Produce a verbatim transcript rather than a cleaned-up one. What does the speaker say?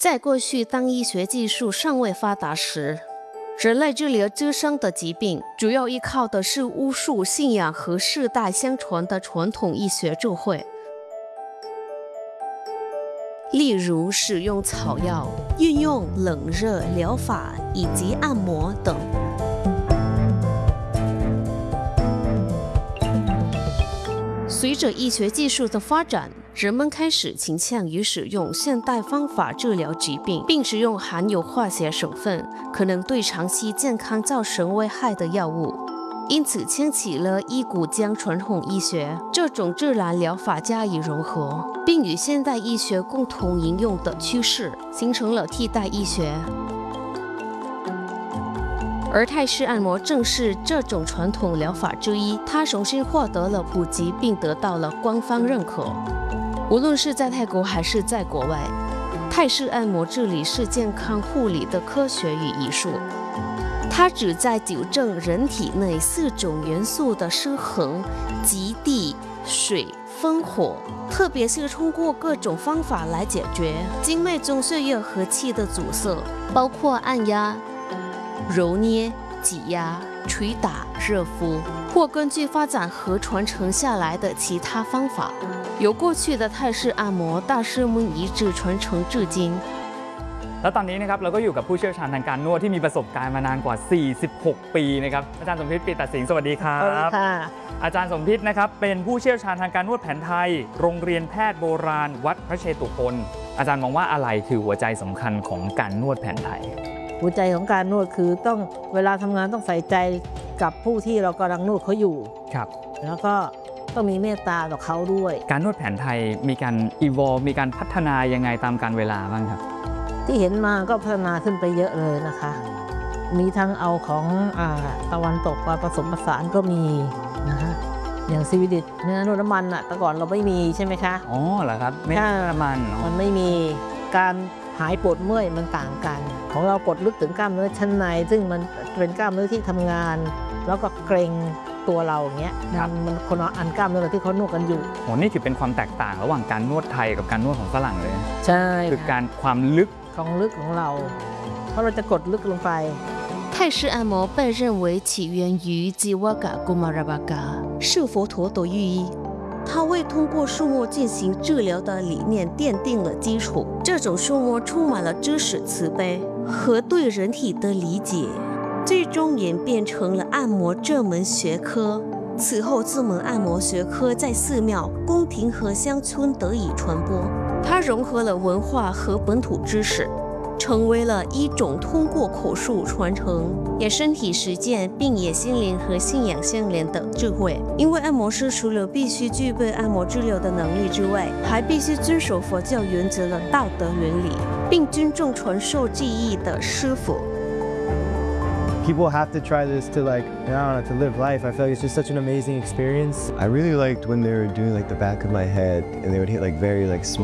在过去，当医学技术尚未发达时，人类治疗自身的疾病主要依靠的是巫术信仰和世代相传的传统医学智慧，例如使用草药、运用冷热疗法以及按摩等。随着医学技术的发展，人们开始倾向于使用现代方法治疗疾病，并使用含有化学成分可能对长期健康造成危害的药物，因此牵起了医骨将传统医学这种自然疗法加以融合，并与现代医学共同应用的趋势，形成了替代医学。而泰式按摩正是这种传统疗法之一，它重新获得了普及，并得到了官方认可。无论是在泰国还是在国外，泰式按摩治理是健康护理的科学与艺术。它旨在纠正人体内四种元素的失衡，即地、水、风、火，特别是通过各种方法来解决经脉中血液和气的阻塞，包括按压、揉捏、挤压、捶打、热敷，或根据发展和传承下来的其他方法，由过去的泰式按摩大师们一直传承至今。 แล้วตอนนี้นะครับเราก็อยู่กับผู้เชี่ยวชาญทางการนวดที่มีประสบการณ์มานานกว่า สี่สิบหก ปีนะครับอาจารย์สมพิษ ปิตสิงห์สวัสดีครับอาจารย์สมพิษนะครับเป็นผู้เชี่ยวชาญทางการนวดแผนไทยโรงเรียนแพทย์โบราณวัดพระเชตุพนอาจารย์มองว่าอะไรคือหัวใจสำคัญของการนวดแผนไทยหัวใจของการนวดคือต้องเวลาทำงานต้องใส่ใจกับผู้ที่เรากำลังนวดเขาอยู่ครับแล้วก็ต้องมีเมตตาต่อเขาด้วยการนวดแผนไทยมีการ evolve มีการพัฒนายังไงตามกาลเวลาบ้างครับที่เห็นมาก็พัฒนาขึ้นไปเยอะเลยนะคะมีทั้งเอาของอ่าตะวันตกมาผสมผสานก็มีนะคะอย่างซีวิดิตเนื้อนวดน้ำมันอะแต่ก่อนเราไม่มีใช่ไหมคะอ๋อเหรอครับไม่น้ำมันมันไม่มีการหายปวดเมื่อยมันต่างกันของเรากดลึกถึงกล้ามเนื้อชั้นในซึ่งมันเป็นกล้ามเนื้อที่ทำงานแล้วก็เกร็งตัวเราอย่างเงี้ยมันคนละอันกล้ามเนื้อที่เขานวดกันอยู่โหนี่ถือเป็นความแตกต่างระหว่างการนวดไทยกับการนวดของฝรั่งเลยใช่คือการความลึกของลึกของเราเพราะเราจะกดลึกลงไป泰式按摩被认为起源于吉瓦嘎古马拉巴嘎，是佛陀的寓意。它为通过树木进行治疗的理念奠定了基础。这种树木充满了知识、慈悲和对人体的理解，最终演变成了按摩这门学科。此后，这门按摩学科在寺庙、宫廷和乡村得以传播。它融合了文化和本土知识，成为了一种通过口述传承，也身体实践，并也心灵和信仰相连的智慧。因为按摩师除了必须具备按摩治疗的能力之外，还必须遵守佛教原则的道德原理，并尊重传授技艺的师傅。 People have to try this to like, I don't know, to live life. I feel like it's just such an amazing experience. I really liked when they were doing like the back of my head and they would hit like very like small